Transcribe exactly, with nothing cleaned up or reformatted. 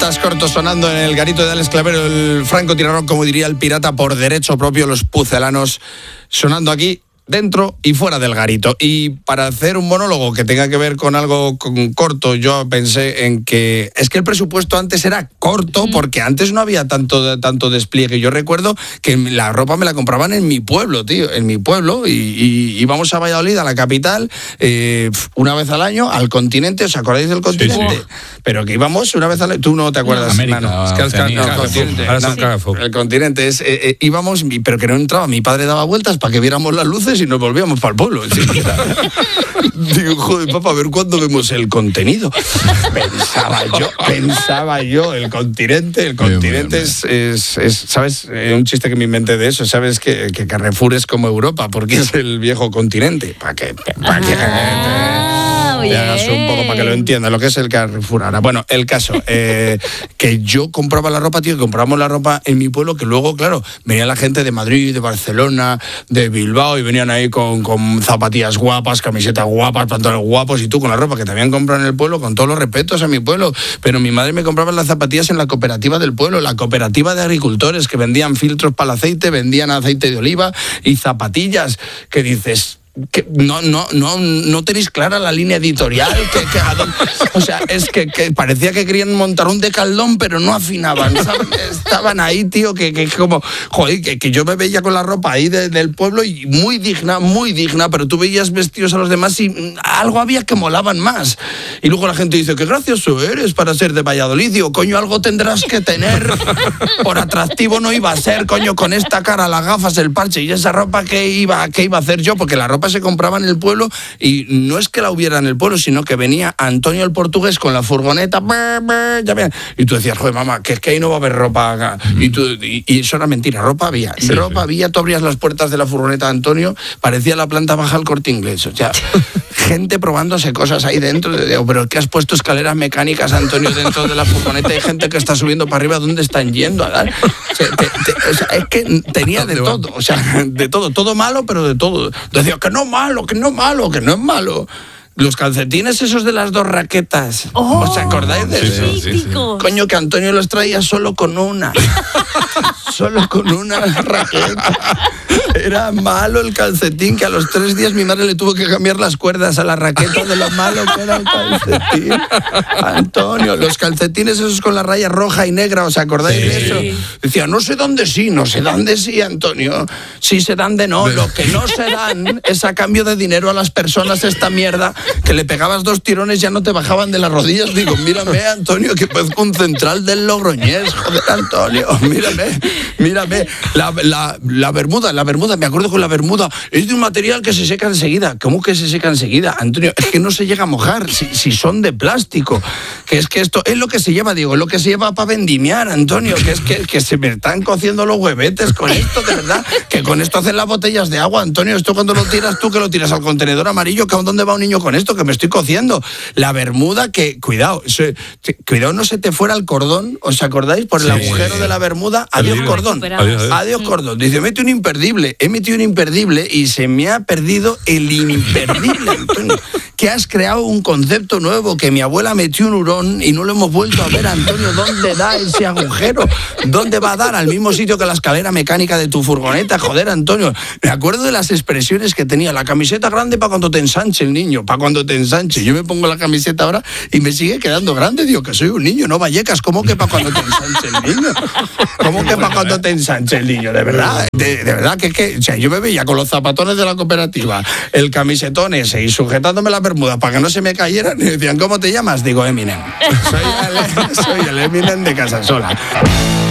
Vueltas cortos sonando en el garito de Alex Clavero, el francotirador, como diría el pirata, por derecho propio, los pucelanos, sonando aquí dentro y fuera del garito. Y para hacer un monólogo que tenga que ver con algo con corto, yo pensé en que es que el presupuesto antes era corto, porque antes no había tanto, tanto despliegue. Yo recuerdo que la ropa me la compraban en mi pueblo, tío, en mi pueblo, y, y íbamos a Valladolid, a la capital, eh, una vez al año, al continente. ¿Os acordáis del continente? Sí, sí. Pero que íbamos una vez al año. Tú no te acuerdas, América, no, es que el, no, el continente, no, el continente es, eh, eh, íbamos, pero que no entraba. Mi padre daba vueltas para que viéramos las luces y nos volvíamos para el pueblo. Digo, joder, papá, a ver cuándo vemos el contenido. Pensaba yo, pensaba yo, el continente, el continente bien, bien, bien. Es, es, es, ¿sabes? Un chiste que me inventé de eso, ¿sabes? Que, que Carrefour es como Europa, porque es el viejo continente. Para que, para que ah, te hagas un poco para que lo entiendas, lo que es el Carrefour. Ahora, bueno, el caso, eh, que yo compraba la ropa, tío, que comprábamos la ropa en mi pueblo, que luego, claro, venía la gente de Madrid, de Barcelona, de Bilbao, y venían ahí con, con zapatillas guapas, camisetas guapas, pantalones guapos, y tú con la ropa que te habían comprado en el pueblo, con todos los respetos a mi pueblo. Pero mi madre me compraba las zapatillas en la cooperativa del pueblo, la cooperativa de agricultores, que vendían filtros para el aceite, vendían aceite de oliva y zapatillas, que dices... que no no no no tenéis clara la línea editorial, que, que o sea, es que, que parecía que querían montar un decaldón, pero no afinaban, ¿sabes? Estaban ahí, tío, que, que como joder, que, que yo me veía con la ropa ahí de, del pueblo, y muy digna, muy digna, pero tú veías vestidos a los demás y algo había que molaban más. Y luego la gente dice, qué gracioso eres para ser de Valladolid. Digo, coño, algo tendrás que tener, por atractivo no iba a ser, coño, con esta cara, las gafas, el parche y esa ropa, que iba, que iba a hacer yo, porque la ropa se compraba en el pueblo, y no es que la hubiera en el pueblo, sino que venía Antonio el portugués con la furgoneta, y tú decías, joder, mamá, que es que ahí no va a haber ropa acá. Y, tú, y, y eso era mentira, ropa había, sí, ropa sí. había. Tú abrías las puertas de la furgoneta de Antonio, parecía la planta baja al Corte Inglés, o sea, gente probándose cosas ahí dentro. De, pero ¿qué has puesto escaleras mecánicas, Antonio, dentro de la furgoneta? Hay gente que está subiendo para arriba, ¿dónde están yendo? O sea, te, te, o sea, es que tenía de todo, o sea, de todo, todo malo, pero de todo. Decía que no malo, que no malo, que no es malo. Los calcetines esos de las dos raquetas. Oh, ¿os acordáis de eso? Sí, sí. Coño, que Antonio los traía solo con una. Solo con una raqueta. Era malo el calcetín, que a los tres días mi madre le tuvo que cambiar las cuerdas a la raqueta de lo malo que era el calcetín. Antonio, los calcetines esos con la raya roja y negra, ¿os acordáis sí. de eso? Decía, no sé dónde sí, no sé dónde sí, Antonio. Sí se dan de no. Lo que no se dan es a cambio de dinero a las personas esta mierda, que le pegabas dos tirones, ya no te bajaban de las rodillas. Digo, mírame, Antonio, que parezco un central del Logroñés. Joder, Antonio, mírame, mírame. La, la, la bermuda, la bermuda, me acuerdo con la bermuda, es de un material que se seca enseguida. ¿Cómo que se seca enseguida, Antonio? Es que no se llega a mojar, si, si son de plástico. Que es que esto es lo que se lleva, digo, es lo que se lleva para vendimiar, Antonio, que es que, que se me están cociendo los huevetes con esto, de verdad, que con esto hacen las botellas de agua, Antonio. Esto cuando lo tiras tú, que lo tiras al contenedor amarillo, que ¿a dónde va un niño con esto? Que me estoy cociendo. La bermuda, que, cuidado, se, se, cuidado no se te fuera el cordón, ¿os acordáis? Por el sí, agujero sí. de la bermuda, adiós cordón, adiós, adiós cordón. Dice, mete un imperdible, he metido un imperdible y se me ha perdido el imperdible, Antonio. Que has creado un concepto nuevo, que mi abuela metió un hurón y no lo hemos vuelto a ver, Antonio. ¿Dónde da ese agujero? ¿Dónde va a dar? Al mismo sitio que la escalera mecánica de tu furgoneta. Joder, Antonio, me acuerdo de las expresiones que tenía. La camiseta grande para cuando te ensanche el niño, para cuando te ensanche. Yo me pongo la camiseta ahora y me sigue quedando grande. Digo, que soy un niño, no Vallecas. ¿Cómo que para cuando te ensanche el niño? ¿Cómo que para cuando te ensanche el niño? De verdad, de, de verdad que, que o sea, yo me veía con los zapatones de la cooperativa, el camisetón ese y sujetándome la bermuda para que no se me cayeran, y decían, ¿cómo te llamas? Digo, Eminem. Soy el, soy el Eminem de Casasola.